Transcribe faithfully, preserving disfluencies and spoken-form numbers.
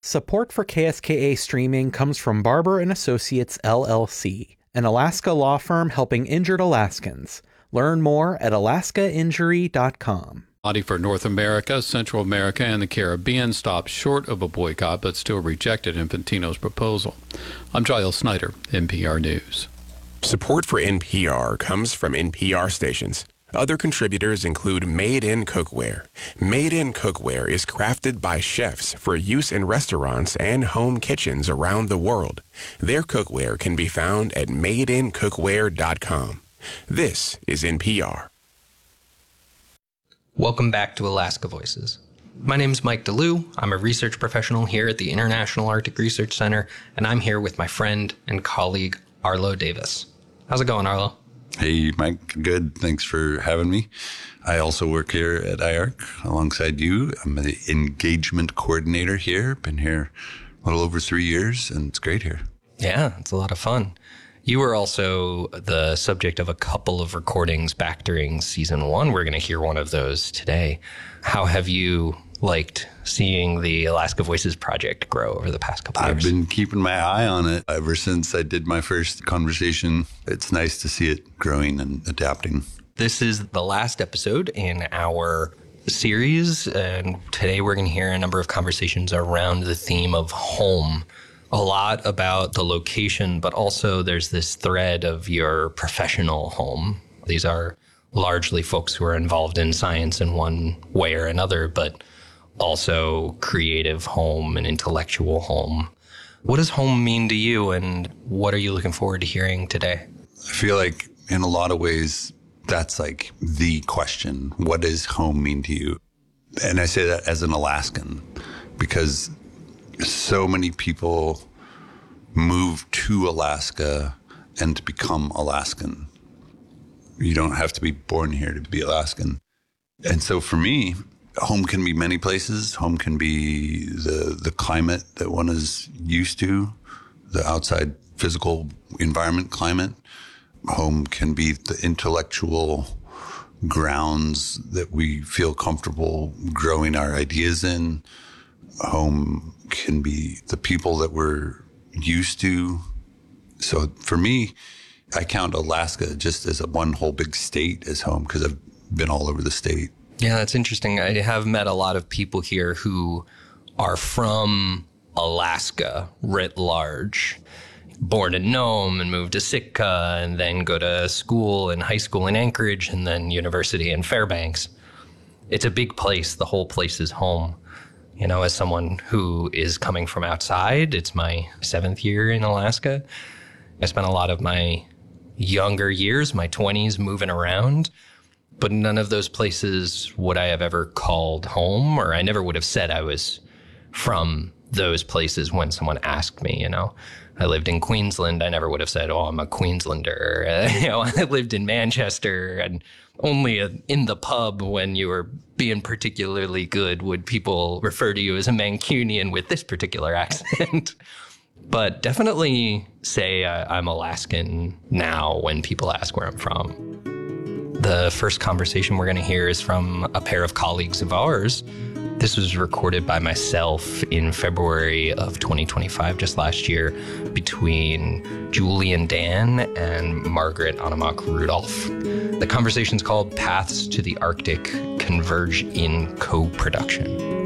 Support for K S K A streaming comes from Barber and Associates, L L C, an Alaska law firm helping injured Alaskans. Learn more at alaska injury dot com. Body for North America, Central America, and the Caribbean stopped short of a boycott but still rejected Infantino's proposal. I'm Giles Snyder, N P R News. Support for N P R comes from N P R stations. Other contributors include Made in Cookware. Made in Cookware is crafted by chefs for use in restaurants and home kitchens around the world. Their cookware can be found at made in cookware dot com. This is N P R. Welcome back to Alaska Voices. My name is Mike DeLue. I'm a research professional here at the International Arctic Research Center, and I'm here with my friend and colleague, Arlo Davis. How's it going, Arlo? Hey, Mike. Good. Thanks for having me. I also work here at I A R C alongside you. I'm the engagement coordinator here. Been here a little over three years, and it's great here. Yeah, it's a lot of fun. You were also the subject of a couple of recordings back during season one. We're going to hear one of those today. How have you liked seeing the Alaska Voices project grow over the past couple of years? I've been keeping my eye on it ever since I did my first conversation. It's nice to see it growing and adapting. This is the last episode in our series, and today we're going to hear a number of conversations around the theme of home. A lot about the location, but also there's this thread of your professional home. These are largely folks who are involved in science in one way or another, but also creative home and intellectual home. What does home mean to you, and what are you looking forward to hearing today? I feel like in a lot of ways, that's like the question. What does home mean to you? And I say that as an Alaskan, because so many people move to Alaska and to become Alaskan. You don't have to be born here to be Alaskan. And so for me, home can be many places. Home can be the the climate that one is used to, the outside physical environment climate. Home can be the intellectual grounds that we feel comfortable growing our ideas in. Home can be the people that we're used to. So for me, I count Alaska just as a one whole big state as home because I've been all over the state. Yeah, that's interesting. I have met a lot of people here who are from Alaska writ large, born in Nome and moved to Sitka and then go to school and high school in Anchorage and then university in Fairbanks. It's a big place. The whole place is home. You know, as someone who is coming from outside, it's my seventh year in Alaska. I spent a lot of my younger years, my twenties, moving around. But none of those places would I have ever called home, or I never would have said I was from those places when someone asked me, you know. I lived in Queensland. I never would have said, oh, I'm a Queenslander. Uh, you know, I lived in Manchester, and only in the pub when you were being particularly good would people refer to you as a Mancunian with this particular accent. But definitely say uh, I'm Alaskan now when people ask where I'm from. The first conversation we're going to hear is from a pair of colleagues of ours. This was recorded by myself in February of twenty twenty-five, just last year, between Julian Dan and Margaret Anamak Rudolph. The conversation's called Paths to the Arctic Converge in Co-Production.